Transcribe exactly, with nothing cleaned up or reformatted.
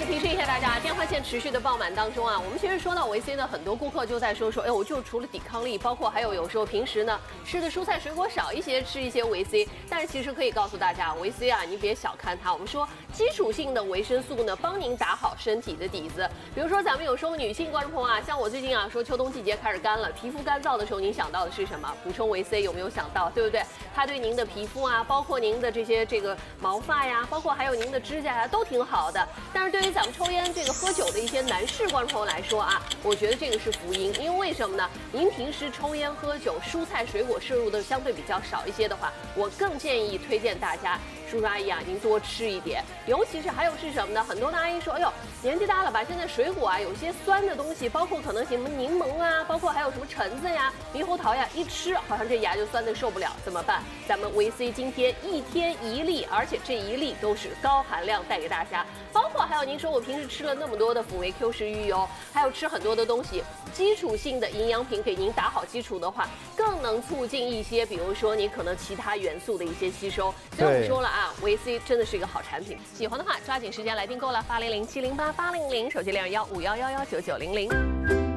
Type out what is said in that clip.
次提示一下大家，电话线持续的爆满当中啊，我们其实说到维 C 呢，很多顾客就在说说，哎，我就除了抵抗力，包括还有有时候平时呢吃的蔬菜水果少一些，吃一些维 C。但是其实可以告诉大家，维 C 啊，你别小看它。我们说基础性的维生素呢，帮您打好身体的底子。比如说咱们有时候女性观众朋友啊，像我最近啊说秋冬季节开始干了，皮肤干燥的时候，您想到的是什么？补充维 C 有没有想到？对不对？它对您的皮肤啊，包括您的这些这个毛发呀，包括还有您的指甲呀，都挺好的。但是对于咱们抽烟这个喝酒的一些男士观众朋友来说啊，我觉得这个是福音，因为为什么呢？您平时抽烟喝酒，蔬菜水果摄入的相对比较少一些的话，我更建议推荐大家。叔叔阿姨啊，您多吃一点，尤其是还有是什么呢？很多的阿姨说，哎呦，年纪大了吧，现在水果啊有些酸的东西，包括可能什么柠檬啊，包括还有什么橙子呀、猕猴桃呀，一吃好像这牙就酸的受不了，怎么办？咱们维 C 今天一天一粒，而且这一粒都是高含量带给大家，包括还有您说我平时吃了那么多的辅酶 Q 十鱼油，还有吃很多的东西，基础性的营养品给您打好基础的话，更能促进一些，比如说你可能其他元素的一些吸收。所以我们说了啊。维 C 真的是一个好产品，喜欢的话抓紧时间来订购了，八零零七零八八零零，手机零二幺五幺幺幺九九零零。